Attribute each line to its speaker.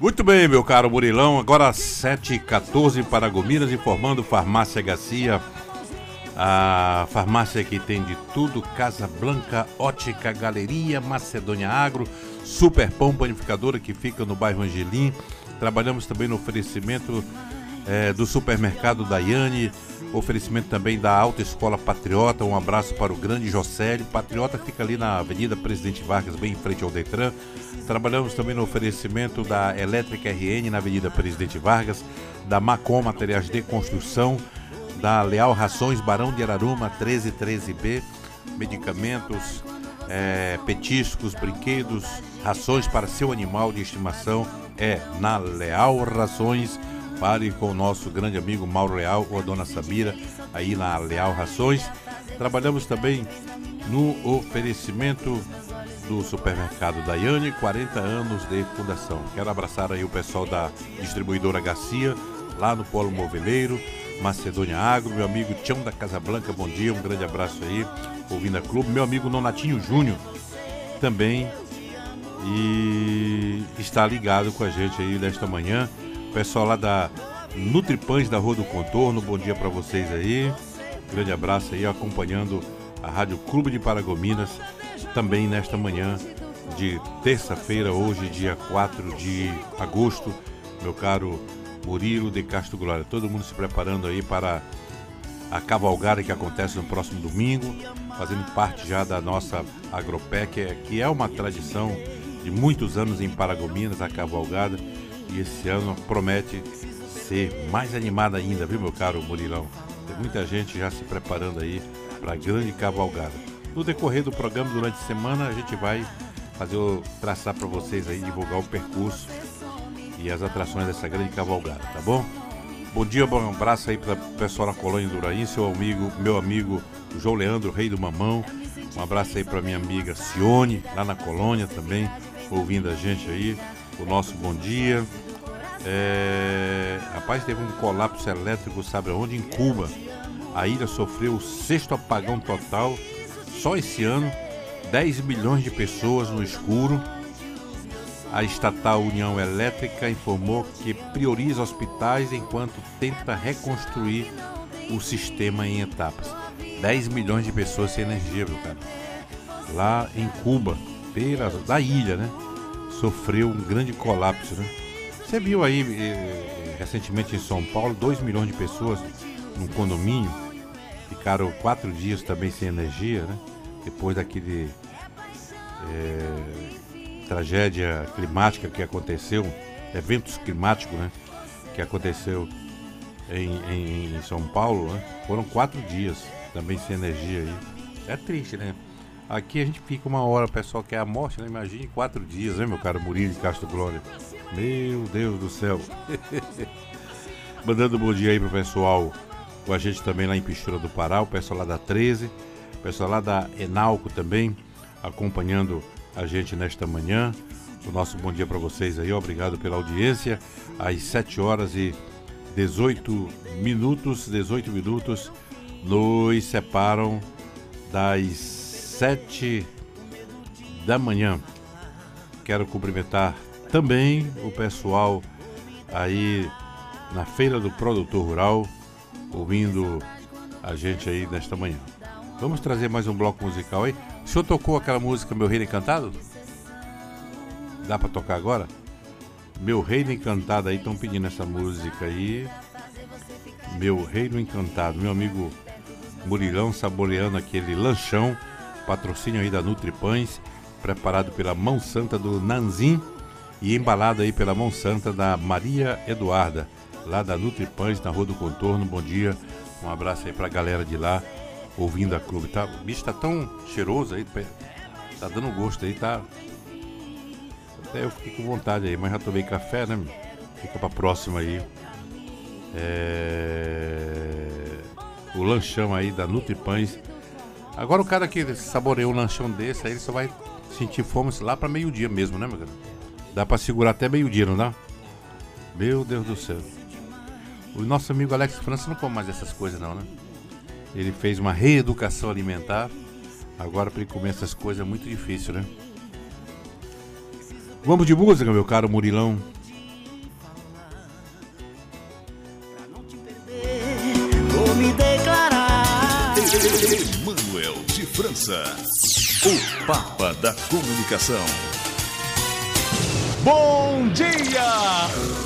Speaker 1: Muito bem, meu caro Murilão, agora 7h14 para Gominas, informando Farmácia Garcia, a farmácia que tem de tudo, Casa Blanca, Ótica, Galeria, Macedônia Agro, Super Pão Panificadora, que fica no bairro Angelim. Trabalhamos também no oferecimento do supermercado Daiane, oferecimento também da Autoescola Patriota. Um abraço para o grande Jocélio. Patriota fica ali na Avenida Presidente Vargas, bem em frente ao Detran. Trabalhamos também no oferecimento da Elétrica RN na Avenida Presidente Vargas, da Macom Materiais de Construção, da Leal Rações Barão de Araruma 1313B, medicamentos, petiscos, brinquedos, rações para seu animal de estimação é na Leal Rações. Pare com o nosso grande amigo Mauro Leal ou a dona Sabira aí na Leal Rações. Trabalhamos também no oferecimento do supermercado Daiane, 40 anos de fundação. Quero abraçar aí o pessoal da distribuidora Garcia, lá no Polo Moveleiro, Macedônia Agro, meu amigo Tião da Casa Blanca, bom dia, um grande abraço aí, ouvindo a Clube, meu amigo Nonatinho Júnior também, e está ligado com a gente aí nesta manhã. Pessoal lá da Nutripães da Rua do Contorno, bom dia para vocês aí, grande abraço aí, acompanhando a Rádio Clube de Paragominas, também nesta manhã de terça-feira, hoje dia 4 de agosto, meu caro Murilo de Castro Glória, todo mundo se preparando aí para a cavalgada que acontece no próximo domingo, fazendo parte já da nossa Agropé, que é uma tradição de muitos anos em Paragominas, a cavalgada. E esse ano promete ser mais animada ainda, viu, meu caro Murilão? Tem muita gente já se preparando aí para a grande cavalgada. No decorrer do programa, durante a semana, a gente vai traçar para vocês aí, divulgar o percurso e as atrações dessa grande cavalgada, tá bom? Bom dia, bom abraço aí para o pessoal na Colônia do Uraim, meu amigo João Leandro, rei do Mamão. Um abraço aí para minha amiga Cione, lá na Colônia também, ouvindo a gente aí. O nosso bom dia. Rapaz, teve um colapso elétrico, sabe aonde? Em Cuba. A ilha sofreu o 6º apagão total. Só esse ano, 10 milhões de pessoas no escuro. A estatal União Elétrica informou que prioriza hospitais enquanto tenta reconstruir o sistema em etapas. 10 milhões de pessoas sem energia, meu cara. Lá em Cuba, beira da ilha, né? Sofreu um grande colapso, né? Você viu aí recentemente em São Paulo, 2 milhões de pessoas num condomínio ficaram 4 dias também sem energia, né? Depois daquele tragédia climática que aconteceu, eventos climáticos, né? Que aconteceu em São Paulo, né? Foram 4 dias também sem energia aí. É triste, né? Aqui a gente fica uma hora, o pessoal quer a morte, né? Imagine 4 dias, né, meu caro Murilo de Castro Glória? Meu Deus do céu. Mandando um bom dia aí pro pessoal com a gente também lá em Pistura do Pará, o pessoal lá da 13, o pessoal lá da Enalco também, acompanhando a gente nesta manhã. O nosso bom dia para vocês aí, obrigado pela audiência. Às 7h18 minutos nos separam das 7 da manhã. Quero cumprimentar também o pessoal aí na Feira do Produtor Rural, ouvindo a gente aí nesta manhã. Vamos trazer mais um bloco musical aí. O senhor tocou aquela música Meu Reino Encantado? Dá pra tocar agora? Meu Reino Encantado aí, estão pedindo essa música aí. Meu Reino Encantado. Meu amigo Murilão saboreando aquele lanchão, patrocínio aí da Nutripães, preparado pela mão santa do Nanzim e embalado aí pela mão santa da Maria Eduarda, lá da Nutripães, na Rua do Contorno. Bom dia, um abraço aí pra galera de lá, ouvindo a Clube, tá? O bicho tá tão cheiroso aí, tá dando gosto aí, tá? Até eu fiquei com vontade aí, mas já tomei café, né? Fica pra próxima aí. O lanchão aí da Nutripães. Agora o cara que saboreou um lanchão desse, aí ele só vai sentir fome lá pra meio-dia mesmo, né, meu cara? Dá pra segurar até meio-dia, não dá? Meu Deus do céu. O nosso amigo Alex França não come mais essas coisas não, né? Ele fez uma reeducação alimentar. Agora pra ele comer essas coisas é muito difícil, né? Vamos de música, meu caro Murilão.
Speaker 2: Emanuel de França, o Papa da Comunicação.
Speaker 3: Bom dia!